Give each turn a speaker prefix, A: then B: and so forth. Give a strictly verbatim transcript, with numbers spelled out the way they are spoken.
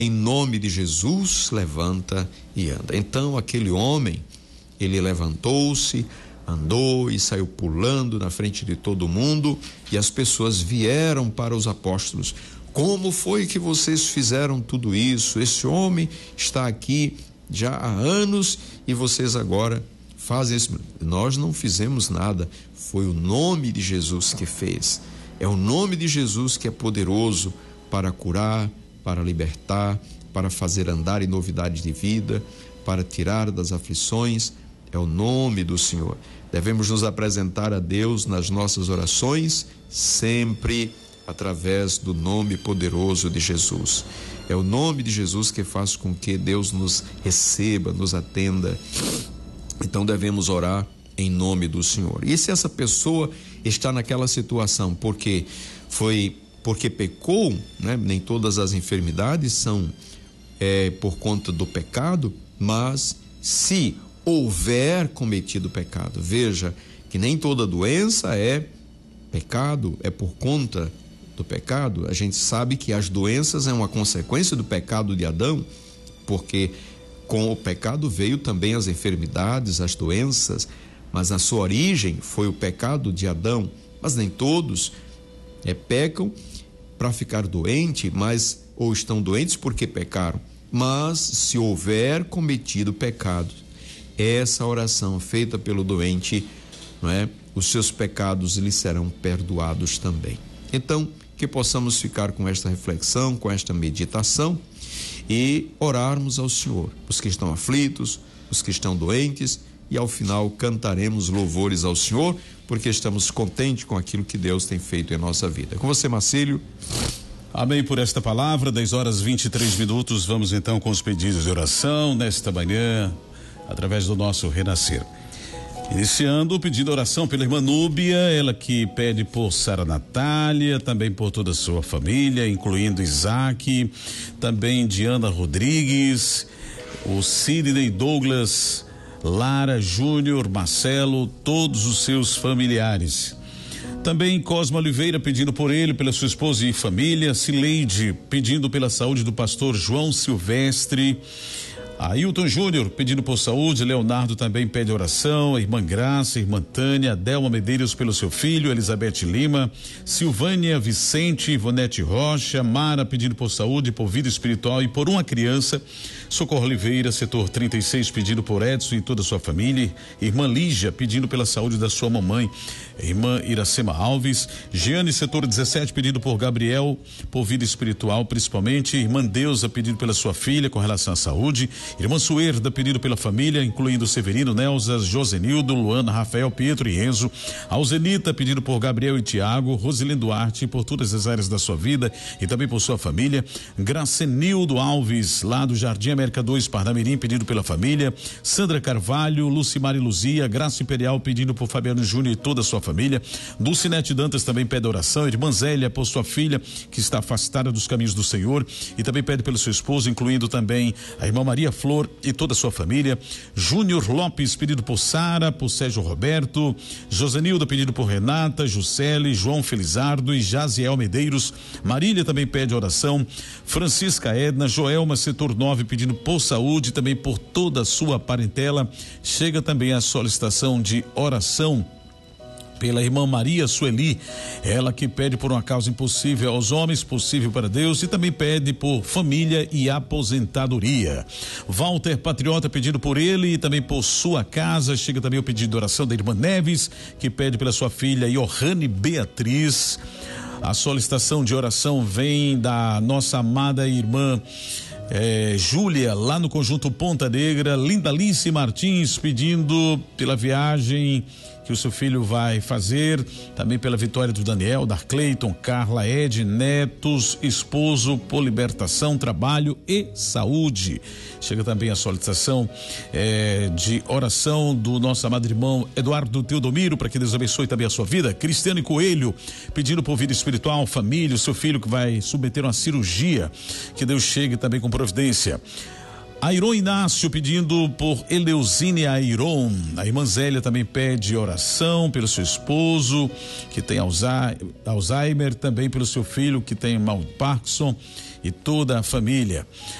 A: em nome de Jesus, levanta e anda. Então aquele homem, ele levantou-se, andou e saiu pulando na frente de todo mundo, e as pessoas vieram para os apóstolos: como foi que vocês fizeram tudo isso? Esse homem está aqui já há anos e vocês agora fazem isso. Nós não fizemos nada, foi o nome de Jesus que fez. É o nome de Jesus que é poderoso para curar, para libertar, para fazer andar em novidade de vida, para tirar das aflições. É o nome do Senhor. Devemos nos apresentar a Deus nas nossas orações sempre através do nome poderoso de Jesus. É o nome de Jesus que faz com que Deus nos receba, nos atenda. Então devemos orar em nome do Senhor. E se essa pessoa está naquela situação porque foi, porque pecou, né? Nem todas as enfermidades são é, por conta do pecado, mas se houver cometido pecado, veja que nem toda doença é pecado, é por conta do pecado. A gente sabe que as doenças é uma consequência do pecado de Adão, porque com o pecado veio também as enfermidades, as doenças, mas a sua origem foi o pecado de Adão. Mas nem todos é, pecam para ficar doente, mas ou estão doentes porque pecaram. Mas se houver cometido pecado, essa oração feita pelo doente, não é? Os seus pecados lhe serão perdoados também. Então, que possamos ficar com esta reflexão, com esta meditação e orarmos ao Senhor, os que estão aflitos, os que estão doentes, e ao final cantaremos louvores ao Senhor, porque estamos contentes com aquilo que Deus tem feito em nossa vida. Com você, Marcílio.
B: Amém por esta palavra. dez horas e vinte e três minutos. Vamos então com os pedidos de oração nesta manhã, através do nosso Renascer. Iniciando pedindo oração pela irmã Núbia, ela que pede por Sara Natália, também por toda a sua família, incluindo Isaac, também Diana Rodrigues, o Sidney Douglas, Lara Júnior, Marcelo, todos os seus familiares. Também Cosma Oliveira pedindo por ele, pela sua esposa e família, Cileide pedindo pela saúde do pastor João Silvestre, Ailton Júnior pedindo por saúde, Leonardo também pede oração, a irmã Graça, a irmã Tânia, Delma Medeiros pelo seu filho, Elizabeth Lima, Silvânia Vicente, Ivonete Rocha, Mara pedindo por saúde, por vida espiritual e por uma criança, Socorro Oliveira, setor trinta e seis, pedindo por Edson e toda a sua família, irmã Lígia pedindo pela saúde da sua mamãe, irmã Iracema Alves, Giane, setor dezessete, pedindo por Gabriel, por vida espiritual principalmente, irmã Deusa pedindo pela sua filha com relação à saúde, irmã Suerda pedindo pela família, incluindo Severino, Nelza, Josenildo, Luana, Rafael, Pietro e Enzo, Alzenita pedindo por Gabriel e Tiago, Rosilene Duarte por todas as áreas da sua vida e também por sua família, Gracenildo Alves, lá do Jardim América dois, Parnamirim, pedindo pela família, Sandra Carvalho, Lucimar e Luzia, Graça Imperial pedindo por Fabiano Júnior e toda a sua família, Dulcinete Dantas também pede oração, irmã Zélia por sua filha que está afastada dos caminhos do Senhor e também pede pelo seu esposo, incluindo também a irmã Maria Flor e toda a sua família, Júnior Lopes pedido por Sara, por Sérgio Roberto, Josenilda pedido por Renata, Juscelie, João Felizardo e Jaziel Medeiros, Marília também pede oração, Francisca Edna, Joelma, setor nove pedindo por saúde, também por toda a sua parentela. Chega também a solicitação de oração pela irmã Maria Sueli, ela que pede por uma causa impossível aos homens, possível para Deus, e também pede por família e aposentadoria. Walter Patriota pedindo por ele e também por sua casa. Chega também o pedido de oração da irmã Neves, que pede pela sua filha Johanne Beatriz. A solicitação de oração vem da nossa amada irmã É, Júlia, lá no Conjunto Ponta Negra, Lindalice Martins pedindo pela viagem que o seu filho vai fazer, também pela vitória do Daniel, da Cleiton, Carla, Ed, netos, esposo, por libertação, trabalho e saúde. Chega também a solicitação é, de oração do nosso amado irmão Eduardo Teodomiro, para que Deus abençoe também a sua vida. Cristiane Coelho pedindo por vida espiritual, família, o seu filho que vai submeter uma cirurgia, que Deus chegue também com providência. Airon Inácio pedindo por Eleusine Airon. A irmã Zélia também pede oração pelo seu esposo que tem Alzheimer, também pelo seu filho que tem mal Parkinson e toda a família.